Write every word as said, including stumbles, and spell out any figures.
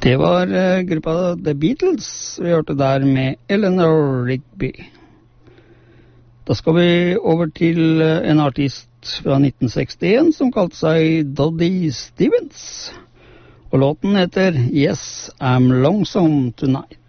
Det var uh, gruppa The Beatles vi hørte der med Eleanor Rigby. Da skal vi over til uh, en artist fra nitten sekstien som kalte seg Dodie Stevens. Og låten heter Yes, I'm Lonesome Tonight.